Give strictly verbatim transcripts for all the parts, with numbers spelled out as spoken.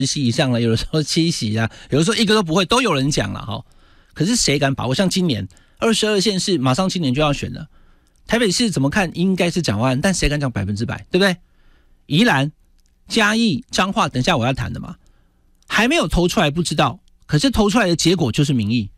席以上了，有的时候七席啊，有的时候一个都不会，都有人讲了哈。可是谁敢把握？像今年二十二县市马上今年就要选了，台北市怎么看应该是蒋万安，但谁敢讲百分之百，对不对？宜兰、嘉义、彰化，等一下我要谈的嘛，还没有投出来不知道，可是投出来的结果就是民意，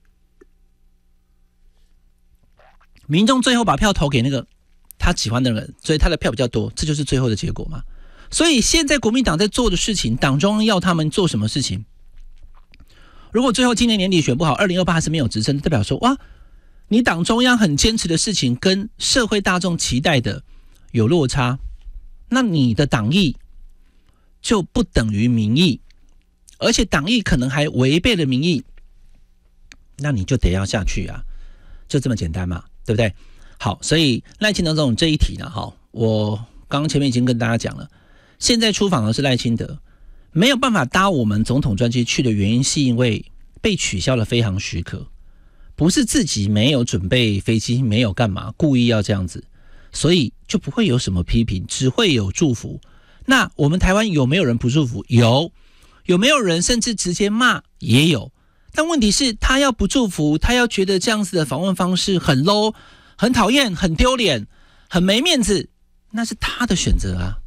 民众最后把票投给那个他喜欢的人，所以他的票比较多，这就是最后的结果嘛。所以现在国民党在做的事情，党中央要他们做什么事情？如果最后今年年底选不好，二零二八还是没有执政，代表说哇，你党中央很坚持的事情跟社会大众期待的有落差，那你的党意就不等于民意，而且党意可能还违背了民意，那你就得要下去啊，就这么简单嘛，对不对？好，所以赖清德总统这一题呢，好，我刚刚前面已经跟大家讲了，现在出访的是赖清德，没有办法搭我们总统专机去的原因，是因为被取消了飞航许可，不是自己没有准备飞机，没有干嘛，故意要这样子，所以就不会有什么批评，只会有祝福。那我们台湾有没有人不祝福？有。有没有人甚至直接骂？也有。但问题是，他要不祝福，他要觉得这样子的访问方式很 low、很讨厌、很丢脸、很没面子，那是他的选择啊。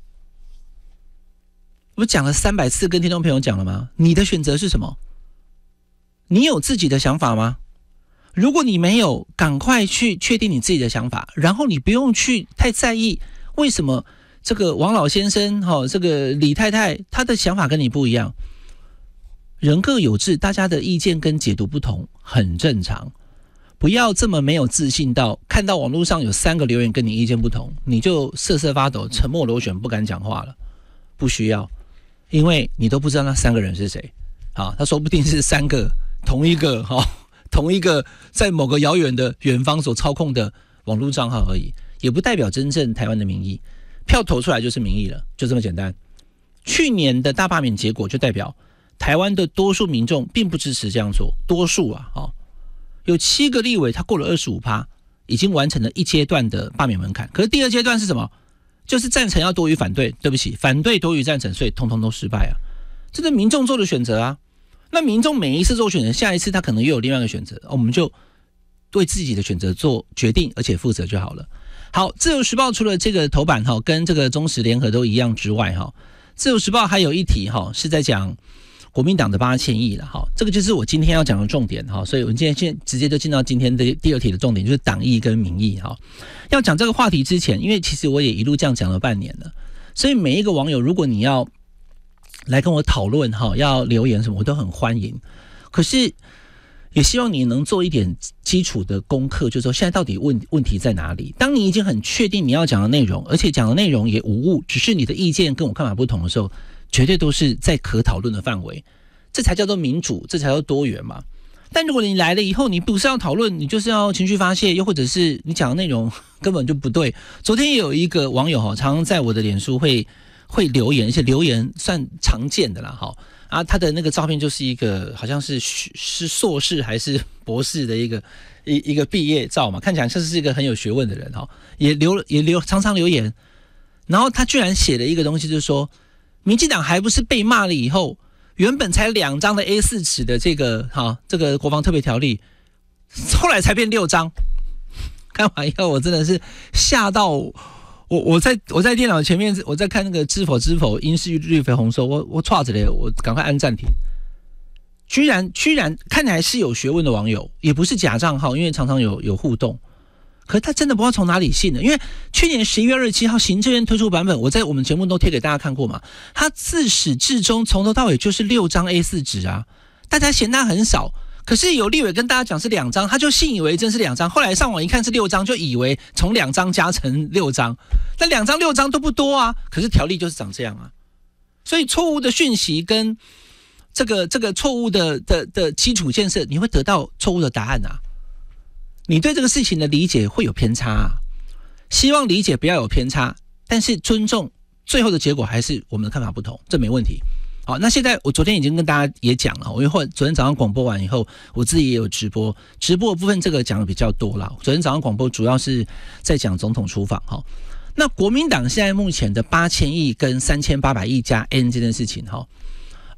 我讲了三百次，跟听众朋友讲了吗？你的选择是什么？你有自己的想法吗？如果你没有，赶快去确定你自己的想法，然后你不用去太在意为什么这个王老先生、哦、这个李太太他的想法跟你不一样。人各有志，大家的意见跟解读不同很正常，不要这么没有自信到看到网络上有三个留言跟你意见不同，你就瑟瑟发抖，沉默螺旋，不敢讲话了。不需要，因为你都不知道那三个人是谁。好，他说不定是三个同一个、哦、同一个在某个遥远的远方所操控的网络账号而已，也不代表真正台湾的民意。票投出来就是民意了，就这么简单。去年的大罢免结果就代表台湾的多数民众并不支持这样做，多数啊，哦，有七个立委他过了 百分之二十五， 已经完成了一阶段的罢免门槛。可是第二阶段是什么？就是赞成要多于反对，对不起，反对多于赞成，所以通通都失败啊。这是民众做的选择啊。那民众每一次做选择，下一次他可能又有另外一个选择，我们就对自己的选择做决定，而且负责就好了。好，自由时报除了这个头版跟这个中时联合都一样之外，自由时报还有一题是在讲国民党的八千亿了，这个就是我今天要讲的重点，所以我们今天直接就进到今天的第二题的重点，就是党意跟民意。要讲这个话题之前，因为其实我也一路这样讲了半年了，所以每一个网友如果你要来跟我讨论，要留言什么我都很欢迎，可是也希望你能做一点基础的功课，就是说现在到底 问, 问题在哪里。当你已经很确定你要讲的内容，而且讲的内容也无误，只是你的意见跟我看法不同的时候，绝对都是在可讨论的范围，这才叫做民主，这才叫做多元嘛。但如果你来了以后，你不是要讨论，你就是要情绪发泄，又或者是你讲的内容根本就不对。昨天也有一个网友常常在我的脸书会会留言，而且留言算常见的啦，啊，他的那个照片就是一个好像是是硕士还是博士的一个一一个毕业照嘛，看起来像是一个很有学问的人哈，也留也留常常留言，然后他居然写了一个东西，就是说，民进党还不是被骂了以后，原本才两张的 A 四 纸的这个哈这个国防特别条例，后来才变六张，看完以后我真的是吓到。我我在我在电脑前面，我在看那个知否知否，应是绿肥红瘦，我我唰着嘞，我赶快按暂停。居然居然看起来是有学问的网友，也不是假账号，因为常常有有互动。可是他真的不知道从哪里信的，因为去年十一月二十七号行政院推出版本，我在我们节目都贴给大家看过嘛，他自始至终从头到尾就是六张 A 四 纸啊，大家嫌他很少。可是有立委跟大家讲是两张，他就信以为真是两张，后来上网一看是六张，就以为从两张加成六张，那两张六张都不多啊，可是条例就是长这样啊，所以错误的讯息跟这个这个错误的的的基础建设，你会得到错误的答案啊，你对这个事情的理解会有偏差啊，希望理解不要有偏差，但是尊重最后的结果还是我们的看法不同，这没问题。好，那现在我昨天已经跟大家也讲了，我因为昨天早上广播完以后，我自己也有直播，直播的部分这个讲的比较多啦。昨天早上广播主要是在讲总统出访哈。那国民党现在目前的八千亿跟三千八百亿加 N 这件事情哈，